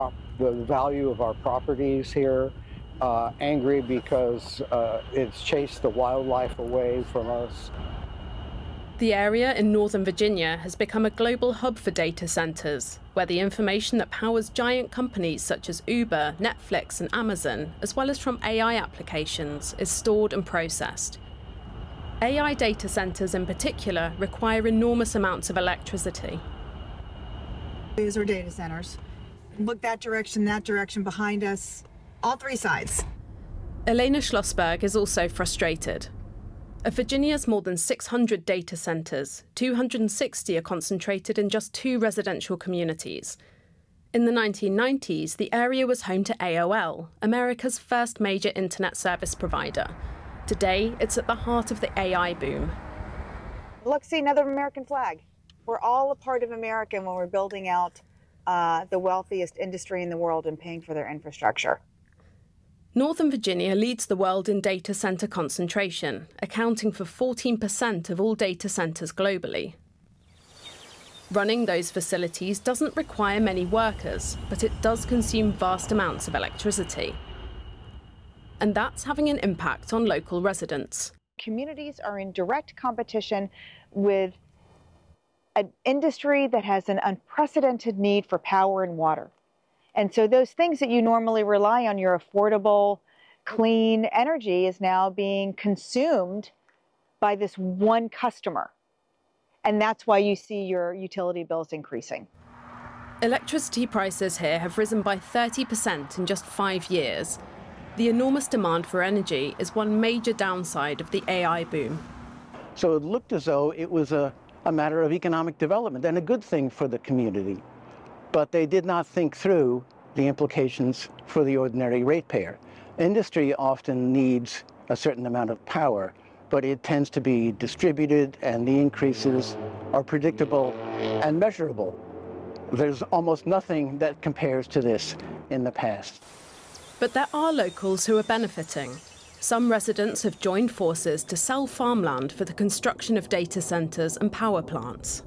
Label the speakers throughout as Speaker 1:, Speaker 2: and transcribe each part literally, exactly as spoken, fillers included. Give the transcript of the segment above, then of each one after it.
Speaker 1: The value of our properties here, uh, angry because uh, it's chased the wildlife away from us.
Speaker 2: The area in Northern Virginia has become a global hub for data centers, where the information that powers giant companies such as Uber, Netflix, and Amazon, as well as from A I applications, is stored and processed. A I data centers in particular require enormous amounts of electricity.
Speaker 3: These are data centers. Look that direction, that direction, behind us, all three sides.
Speaker 2: Elena Schlossberg is also frustrated. Of Virginia's more than six hundred data centers, two hundred sixty are concentrated in just two residential communities. In the nineteen nineties, the area was home to A O L, America's first major internet service provider. Today, it's at the heart of the A I boom.
Speaker 3: Look, see, another American flag. We're all a part of America when we're building out uh, the wealthiest industry in the world and paying for their infrastructure.
Speaker 2: Northern Virginia leads the world in data center concentration, accounting for fourteen percent of all data centers globally. Running those facilities doesn't require many workers, but it does consume vast amounts of electricity. And that's having an impact on local residents.
Speaker 3: Communities are in direct competition with an industry that has an unprecedented need for power and water. And so those things that you normally rely on, your affordable, clean energy, is now being consumed by this one customer. And that's why you see your utility bills increasing.
Speaker 2: Electricity prices here have risen by thirty percent in just five years. The enormous demand for energy is one major downside of the A I boom.
Speaker 1: So it looked as though it was a, a matter of economic development and a good thing for the community. But they did not think through the implications for the ordinary ratepayer. Industry often needs a certain amount of power, but it tends to be distributed and the increases are predictable and measurable. There's almost nothing that compares to this in the past.
Speaker 2: But there are locals who are benefiting. Some residents have joined forces to sell farmland for the construction of data centers and power plants.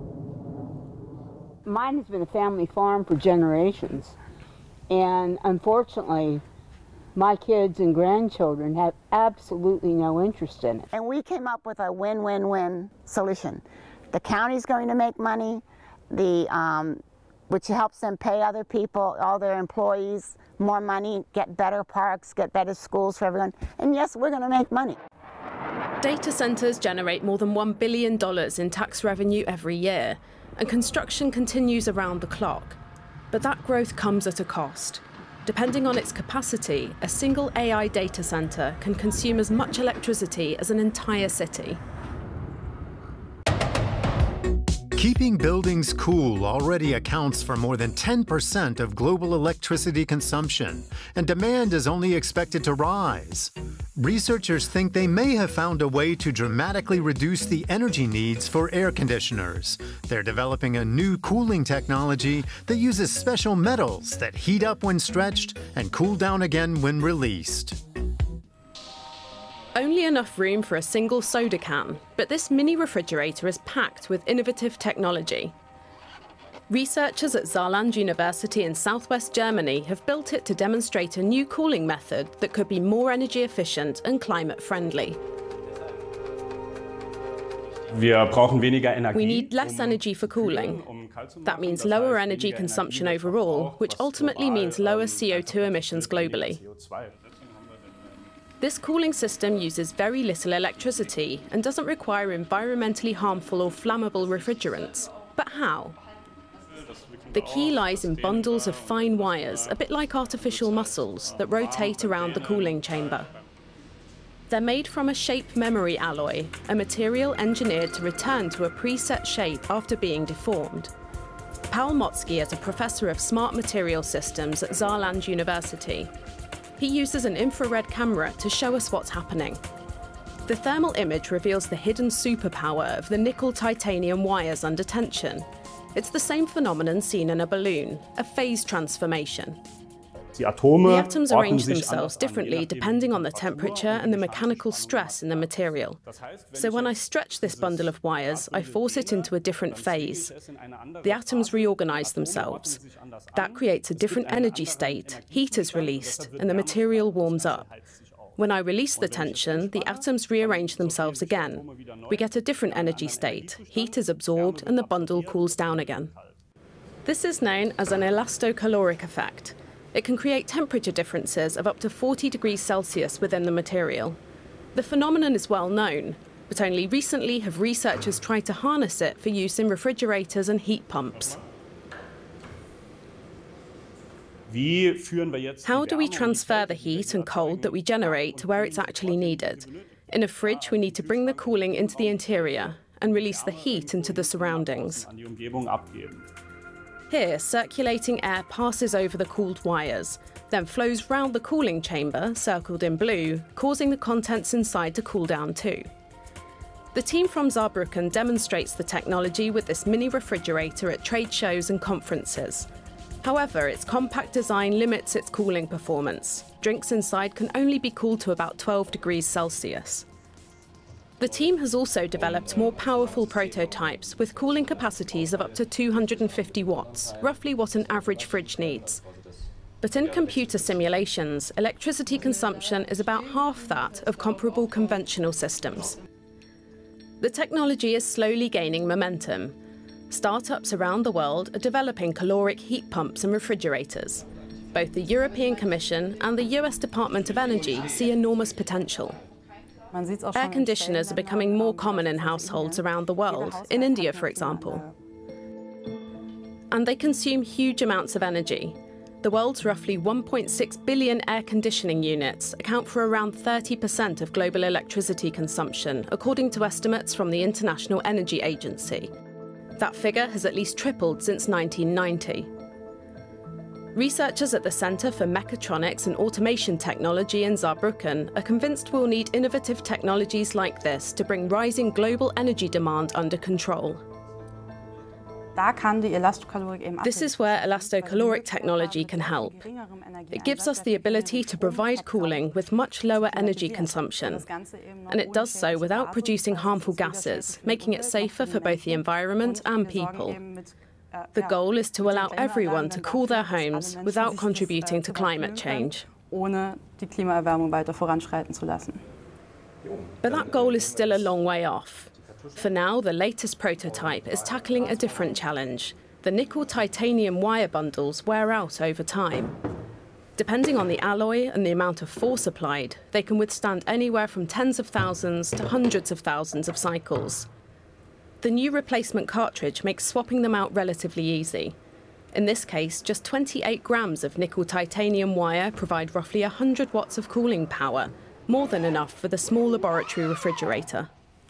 Speaker 4: Mine has been a family farm for generations, and unfortunately, my kids and grandchildren have absolutely no interest in it.
Speaker 5: And we came up with a win-win-win solution. The county's going to make money, the, um, which helps them pay other people, all their employees, more money, get better parks, get better schools for everyone, and yes, we're going to make money.
Speaker 2: Data centers generate more than one billion dollars in tax revenue every year, and construction continues around the clock. But that growth comes at a cost. Depending on its capacity, a single A I data center can consume as much electricity as an entire city.
Speaker 6: Keeping buildings cool already accounts for more than ten percent of global electricity consumption, and demand is only expected to rise. Researchers think they may have found a way to dramatically reduce the energy needs for air conditioners. They're developing a new cooling technology that uses special metals that heat up when stretched and cool down again when released.
Speaker 2: Only enough room for a single soda can, but this mini refrigerator is packed with innovative technology. Researchers at Saarland University in southwest Germany have built it to demonstrate a new cooling method that could be more energy efficient and climate friendly. We need less energy for cooling. That means lower energy consumption overall, which ultimately means lower C O two emissions globally. This cooling system uses very little electricity and doesn't require environmentally harmful or flammable refrigerants. But how? The key lies in bundles of fine wires, a bit like artificial muscles, that rotate around the cooling chamber. They're made from a shape memory alloy, a material engineered to return to a preset shape after being deformed. Paul Motzky is a professor of smart material systems at Saarland University. He uses an infrared camera to show us what's happening. The thermal image reveals the hidden superpower of the nickel-titanium wires under tension. It's the same phenomenon seen in a balloon, a phase transformation. The atoms arrange themselves differently depending on the temperature and the mechanical stress in the material. So when I stretch this bundle of wires, I force it into a different phase. The atoms reorganize themselves. That creates a different energy state, heat is released, and the material warms up. When I release the tension, the atoms rearrange themselves again. We get a different energy state, heat is absorbed, and the bundle cools down again. This is known as an elastocaloric effect. It can create temperature differences of up to forty degrees Celsius within the material. The phenomenon is well known, but only recently have researchers tried to harness it for use in refrigerators and heat pumps. How do we transfer the heat and cold that we generate to where it's actually needed? In a fridge, we need to bring the cooling into the interior and release the heat into the surroundings. Here, circulating air passes over the cooled wires, then flows round the cooling chamber, circled in blue, causing the contents inside to cool down too. The team from Saarbrücken demonstrates the technology with this mini refrigerator at trade shows and conferences. However, its compact design limits its cooling performance. Drinks inside can only be cooled to about twelve degrees Celsius. The team has also developed more powerful prototypes with cooling capacities of up to two hundred fifty watts, roughly what an average fridge needs. But in computer simulations, electricity consumption is about half that of comparable conventional systems. The technology is slowly gaining momentum. Startups around the world are developing caloric heat pumps and refrigerators. Both the European Commission and the U S Department of Energy see enormous potential. Air conditioners are becoming more common in households around the world, in India, for example. And they consume huge amounts of energy. The world's roughly one point six billion air conditioning units account for around thirty percent of global electricity consumption, according to estimates from the International Energy Agency. That figure has at least tripled since nineteen ninety. Researchers at the Centre for Mechatronics and Automation Technology in Saarbrücken are convinced we'll need innovative technologies like this to bring rising global energy demand under control. This is where elastocaloric technology can help. It gives us the ability to provide cooling with much lower energy consumption, and it does so without producing harmful gases, making it safer for both the environment and people. The goal is to allow everyone to cool their homes without contributing to climate change. But that goal is still a long way off. For now, the latest prototype is tackling a different challenge. The nickel-titanium wire bundles wear out over time. Depending on the alloy and the amount of force applied, they can withstand anywhere from tens of thousands to hundreds of thousands of cycles. The new replacement cartridge makes swapping them out relatively easy. In this case, just twenty-eight grams of nickel-titanium wire provide roughly one hundred watts of cooling power, more than enough for the small laboratory refrigerator.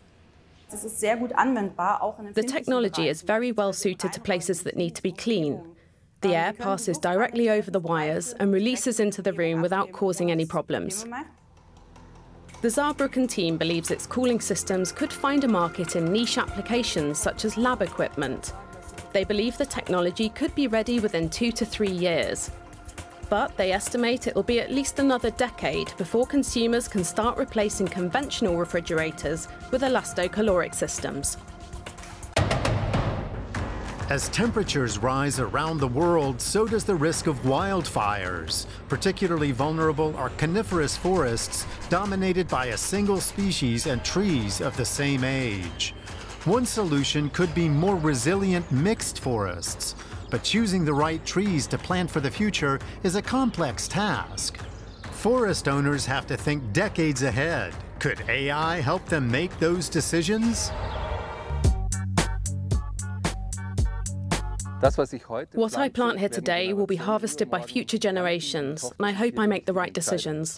Speaker 2: The technology is very well suited to places that need to be clean. The air passes directly over the wires and releases into the room without causing any problems. The Saarbrücken team believes its cooling systems could find a market in niche applications such as lab equipment. They believe the technology could be ready within two to three years. But they estimate it will be at least another decade before consumers can start replacing conventional refrigerators with elastocaloric systems.
Speaker 6: As temperatures rise around the world, so does the risk of wildfires. Particularly vulnerable are coniferous forests dominated by a single species and trees of the same age. One solution could be more resilient mixed forests, but choosing the right trees to plant for the future is a complex task. Forest owners have to think decades ahead. Could A I help them make those decisions?
Speaker 2: What I plant here today will be harvested by future generations, and I hope I make the right decisions.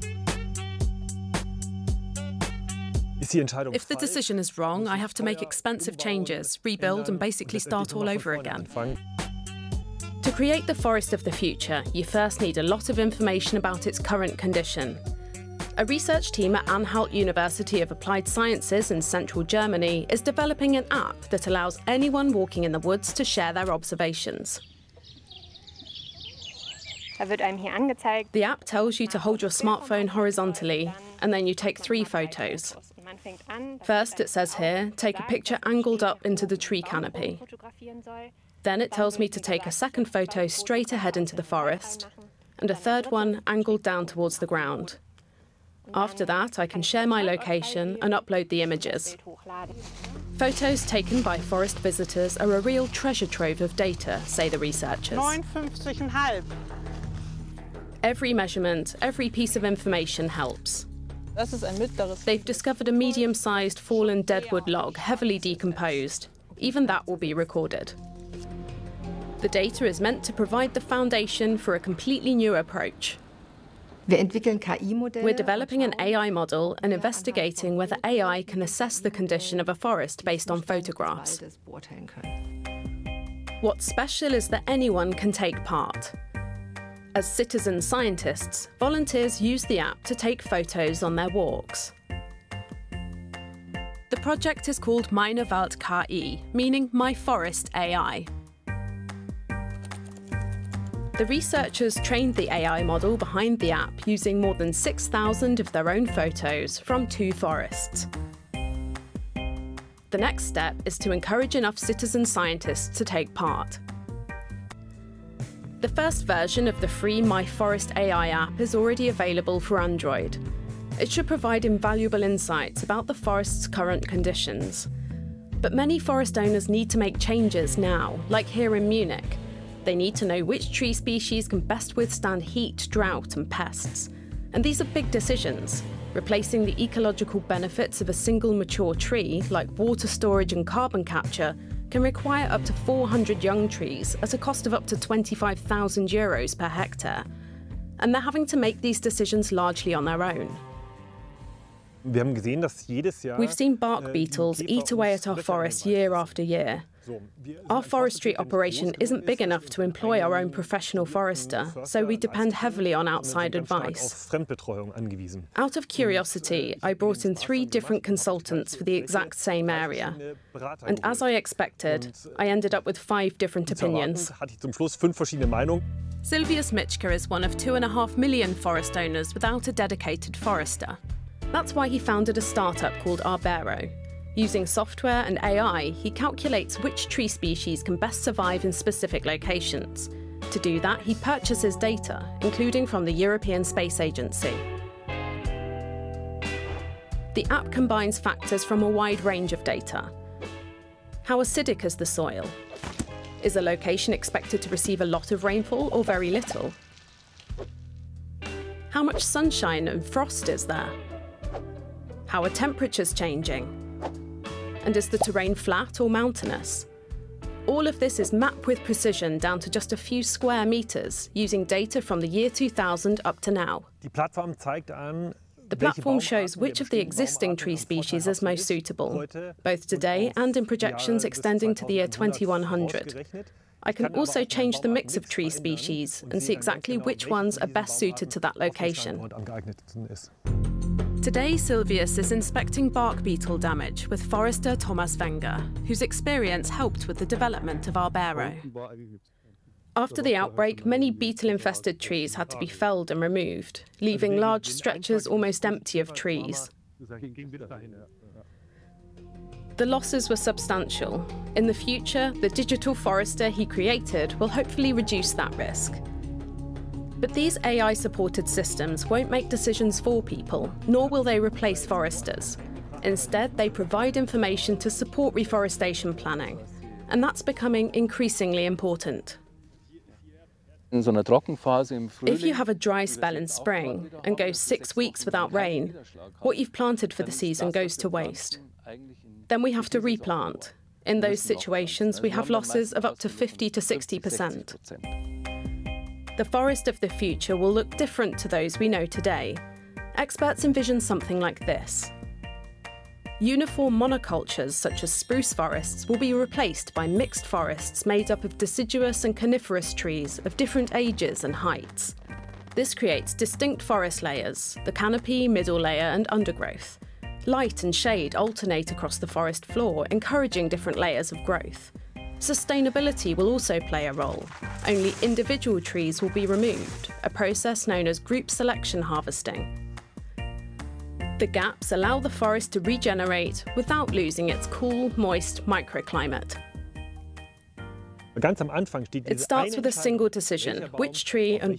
Speaker 2: If the decision is wrong, I have to make expensive changes, rebuild, and basically start all over again. To create the forest of the future, you first need a lot of information about its current condition. A research team at Anhalt University of Applied Sciences in central Germany is developing an app that allows anyone walking in the woods to share their observations. The app tells you to hold your smartphone horizontally, and then you take three photos. First, it says here, take a picture angled up into the tree canopy. Then it tells me to take a second photo straight ahead into the forest, and a third one angled down towards the ground. After that, I can share my location and upload the images. Photos taken by forest visitors are a real treasure trove of data, say the researchers. Every measurement, every piece of information helps. They've discovered a medium-sized fallen deadwood log, heavily decomposed. Even that will be recorded. The data is meant to provide the foundation for a completely new approach. We're developing an A I model and investigating whether A I can assess the condition of a forest based on photographs. What's special is that anyone can take part. As citizen scientists, volunteers use the app to take photos on their walks. The project is called Meine Wald K I, meaning My Forest A I. The researchers trained the A I model behind the app using more than six thousand of their own photos from two forests. The next step is to encourage enough citizen scientists to take part. The first version of the free My Forest A I app is already available for Android. It should provide invaluable insights about the forest's current conditions. But many forest owners need to make changes now, like here in Munich. They need to know which tree species can best withstand heat, drought, and pests. And these are big decisions. Replacing the ecological benefits of a single mature tree, like water storage and carbon capture, can require up to four hundred young trees at a cost of up to twenty-five thousand euros per hectare. And they're having to make these decisions largely on their own. We've seen bark beetles eat away at our forests year after year. Our forestry operation isn't big enough to employ our own professional forester, so we depend heavily on outside advice. Out of curiosity, I brought in three different consultants for the exact same area. And as I expected, I ended up with five different opinions. Silvius Mitschke is one of two and a half million forest owners without a dedicated forester. That's why he founded a startup called Arbero. Using software and A I, he calculates which tree species can best survive in specific locations. To do that, he purchases data, including from the European Space Agency. The app combines factors from a wide range of data. How acidic is the soil? Is a location expected to receive a lot of rainfall or very little? How much sunshine and frost is there? How are temperatures changing? And is the terrain flat or mountainous? All of this is mapped with precision down to just a few square meters, using data from the year two thousand up to now. The platform shows which of the existing tree species is most suitable, both today and in projections extending to the year twenty-one hundred. I can also change the mix of tree species and see exactly which ones are best suited to that location. Today, Silvius is inspecting bark beetle damage with forester Thomas Wenger, whose experience helped with the development of Arbero. After the outbreak, many beetle-infested trees had to be felled and removed, leaving large stretches almost empty of trees. The losses were substantial. In the future, the digital forester he created will hopefully reduce that risk. But these A I-supported systems won't make decisions for people, nor will they replace foresters. Instead, they provide information to support reforestation planning. And that's becoming increasingly important. If you have a dry spell in spring and go six weeks without rain, what you've planted for the season goes to waste. Then we have to replant. In those situations, we have losses of up to fifty to sixty percent. The forest of the future will look different to those we know today. Experts envision something like this. Uniform monocultures such as spruce forests will be replaced by mixed forests made up of deciduous and coniferous trees of different ages and heights. This creates distinct forest layers, the canopy, middle layer and undergrowth. Light and shade alternate across the forest floor, encouraging different layers of growth. Sustainability will also play a role. Only individual trees will be removed, a process known as group selection harvesting. The gaps allow the forest to regenerate without losing its cool, moist microclimate. It starts with a single decision, which tree and